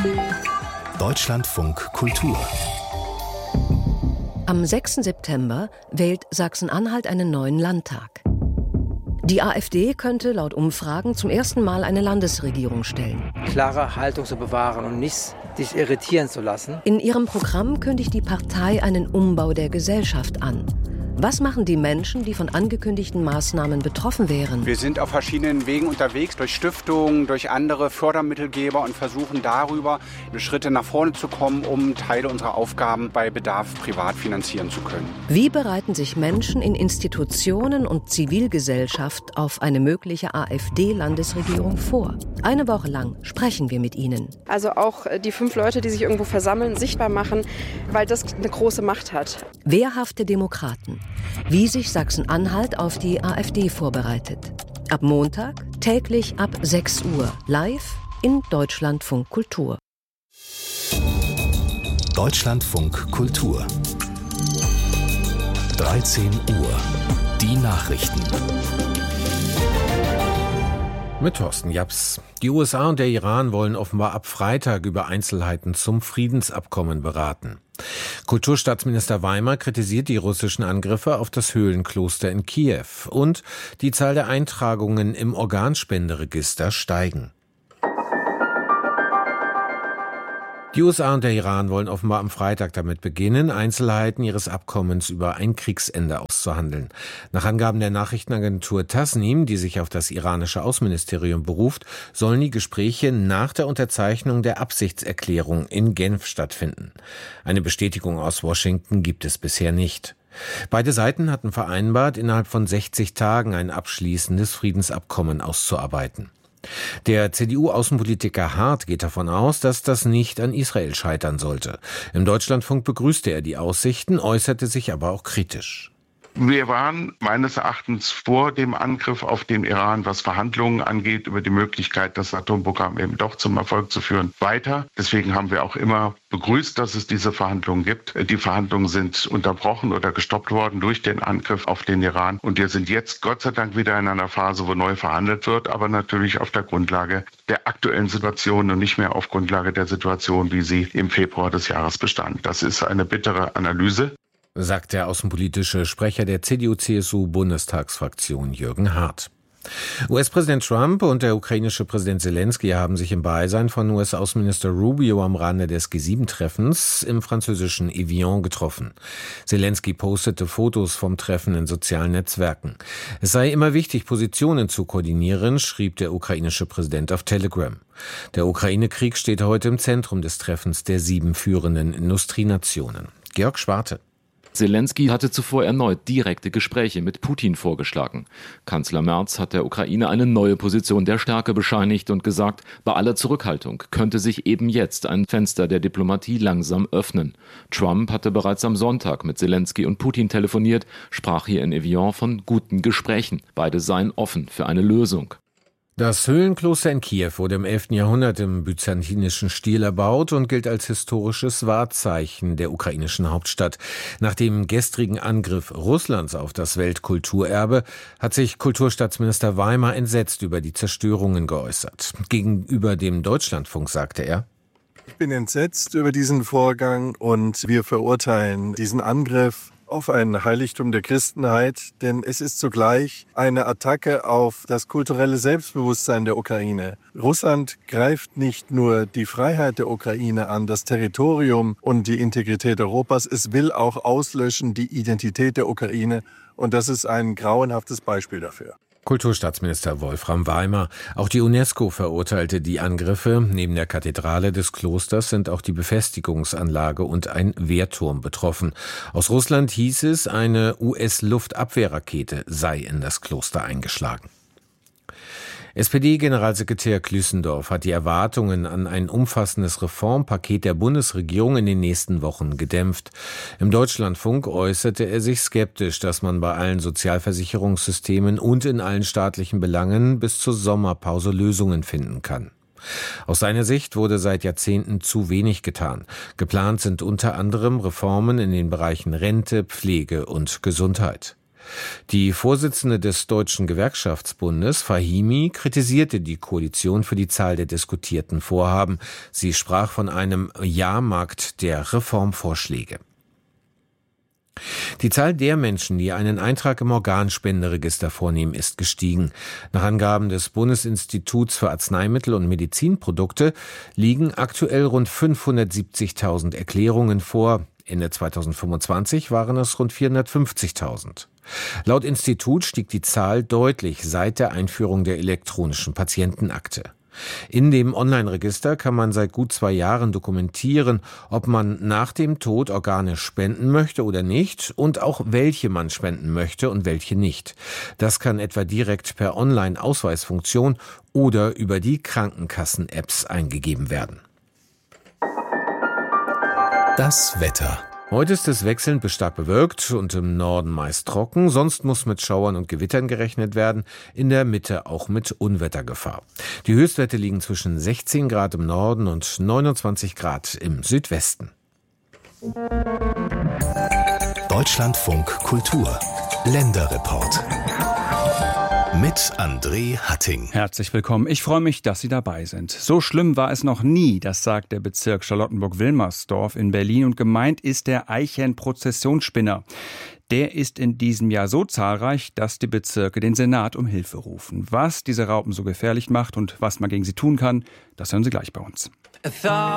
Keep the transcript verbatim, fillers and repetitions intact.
Deutschlandfunk Kultur. Am sechsten September wählt Sachsen-Anhalt einen neuen Landtag. Die AfD könnte laut Umfragen zum ersten Mal eine Landesregierung stellen. Klare Haltung zu bewahren und nicht sich irritieren zu lassen. In ihrem Programm kündigt die Partei einen Umbau der Gesellschaft an. Was machen die Menschen, die von angekündigten Maßnahmen betroffen wären? Wir sind auf verschiedenen Wegen unterwegs, durch Stiftungen, durch andere Fördermittelgeber und versuchen darüber Schritte nach vorne zu kommen, um Teile unserer Aufgaben bei Bedarf privat finanzieren zu können. Wie bereiten sich Menschen in Institutionen und Zivilgesellschaft auf eine mögliche AfD-Landesregierung vor? Eine Woche lang sprechen wir mit ihnen. Also auch die fünf Leute, die sich irgendwo versammeln, sichtbar machen, weil das eine große Macht hat. Wehrhafte Demokraten. Wie sich Sachsen-Anhalt auf die AfD vorbereitet. Ab Montag, täglich ab sechs Uhr, live in Deutschlandfunk Kultur. Deutschlandfunk Kultur. dreizehn Uhr. Die Nachrichten. Mit Thorsten Japs. Die U S A und der Iran wollen offenbar ab Freitag über Einzelheiten zum Friedensabkommen beraten. Kulturstaatsminister Weimar kritisiert die russischen Angriffe auf das Höhlenkloster in Kiew und die Zahl der Eintragungen im Organspenderegister steigen. Die U S A und der Iran wollen offenbar am Freitag damit beginnen, Einzelheiten ihres Abkommens über ein Kriegsende auszuhandeln. Nach Angaben der Nachrichtenagentur Tasnim, die sich auf das iranische Außenministerium beruft, sollen die Gespräche nach der Unterzeichnung der Absichtserklärung in Genf stattfinden. Eine Bestätigung aus Washington gibt es bisher nicht. Beide Seiten hatten vereinbart, innerhalb von sechzig Tagen ein abschließendes Friedensabkommen auszuarbeiten. Der C D U-Außenpolitiker Hart geht davon aus, dass das nicht an Israel scheitern sollte. Im Deutschlandfunk begrüßte er die Aussichten, äußerte sich aber auch kritisch. Wir waren meines Erachtens vor dem Angriff auf den Iran, was Verhandlungen angeht, über die Möglichkeit, das Atomprogramm eben doch zum Erfolg zu führen, weiter. Deswegen haben wir auch immer begrüßt, dass es diese Verhandlungen gibt. Die Verhandlungen sind unterbrochen oder gestoppt worden durch den Angriff auf den Iran. Und wir sind jetzt Gott sei Dank wieder in einer Phase, wo neu verhandelt wird, aber natürlich auf der Grundlage der aktuellen Situation und nicht mehr auf Grundlage der Situation, wie sie im Februar des Jahres bestand. Das ist eine bittere Analyse, sagt der außenpolitische Sprecher der C D U-C S U-Bundestagsfraktion Jürgen Hart. U S-Präsident Trump und der ukrainische Präsident Zelensky haben sich im Beisein von U S-Außenminister Rubio am Rande des G sieben Treffens im französischen Evian getroffen. Zelensky postete Fotos vom Treffen in sozialen Netzwerken. Es sei immer wichtig, Positionen zu koordinieren, schrieb der ukrainische Präsident auf Telegram. Der Ukraine-Krieg steht heute im Zentrum des Treffens der sieben führenden Industrienationen. Georg Schwarte. Zelensky hatte zuvor erneut direkte Gespräche mit Putin vorgeschlagen. Kanzler Merz hat der Ukraine eine neue Position der Stärke bescheinigt und gesagt, bei aller Zurückhaltung könnte sich eben jetzt ein Fenster der Diplomatie langsam öffnen. Trump hatte bereits am Sonntag mit Zelensky und Putin telefoniert, sprach hier in Evian von guten Gesprächen. Beide seien offen für eine Lösung. Das Höhlenkloster in Kiew wurde im elften Jahrhundert im byzantinischen Stil erbaut und gilt als historisches Wahrzeichen der ukrainischen Hauptstadt. Nach dem gestrigen Angriff Russlands auf das Weltkulturerbe hat sich Kulturstaatsminister Weimar entsetzt über die Zerstörungen geäußert. Gegenüber dem Deutschlandfunk sagte er: Ich bin entsetzt über diesen Vorgang und wir verurteilen diesen Angriff auf ein Heiligtum der Christenheit, denn es ist zugleich eine Attacke auf das kulturelle Selbstbewusstsein der Ukraine. Russland greift nicht nur die Freiheit der Ukraine an, das Territorium und die Integrität Europas, es will auch auslöschen die Identität der Ukraine und das ist ein grauenhaftes Beispiel dafür. Kulturstaatsminister Wolfram Weimar. Auch die UNESCO verurteilte die Angriffe. Neben der Kathedrale des Klosters sind auch die Befestigungsanlage und ein Wehrturm betroffen. Aus Russland hieß es, eine U S-Luftabwehrrakete sei in das Kloster eingeschlagen. S P D-Generalsekretär Klüssendorf hat die Erwartungen an ein umfassendes Reformpaket der Bundesregierung in den nächsten Wochen gedämpft. Im Deutschlandfunk äußerte er sich skeptisch, dass man bei allen Sozialversicherungssystemen und in allen staatlichen Belangen bis zur Sommerpause Lösungen finden kann. Aus seiner Sicht wurde seit Jahrzehnten zu wenig getan. Geplant sind unter anderem Reformen in den Bereichen Rente, Pflege und Gesundheit. Die Vorsitzende des Deutschen Gewerkschaftsbundes, Fahimi, kritisierte die Koalition für die Zahl der diskutierten Vorhaben. Sie sprach von einem Jahrmarkt der Reformvorschläge. Die Zahl der Menschen, die einen Eintrag im Organspenderegister vornehmen, ist gestiegen. Nach Angaben des Bundesinstituts für Arzneimittel und Medizinprodukte liegen aktuell rund fünfhundertsiebzigtausend Erklärungen vor. Ende zweitausendfünfundzwanzig waren es rund vierhundertfünfzigtausend. Laut Institut stieg die Zahl deutlich seit der Einführung der elektronischen Patientenakte. In dem Online-Register kann man seit gut zwei Jahren dokumentieren, ob man nach dem Tod Organe spenden möchte oder nicht und auch welche man spenden möchte und welche nicht. Das kann etwa direkt per Online-Ausweisfunktion oder über die Krankenkassen-Apps eingegeben werden. Das Wetter. Heute ist es wechselnd bis stark bewölkt und im Norden meist trocken. Sonst muss mit Schauern und Gewittern gerechnet werden. In der Mitte auch mit Unwettergefahr. Die Höchstwerte liegen zwischen sechzehn Grad im Norden und neunundzwanzig Grad im Südwesten. Deutschlandfunk Kultur. Länderreport. Mit André Hatting. Herzlich willkommen. Ich freue mich, dass Sie dabei sind. So schlimm war es noch nie, das sagt der Bezirk Charlottenburg-Wilmersdorf in Berlin. Und gemeint ist der Eichen-Prozessionsspinner. Der ist in diesem Jahr so zahlreich, dass die Bezirke den Senat um Hilfe rufen. Was diese Raupen so gefährlich macht und was man gegen sie tun kann, das hören Sie gleich bei uns.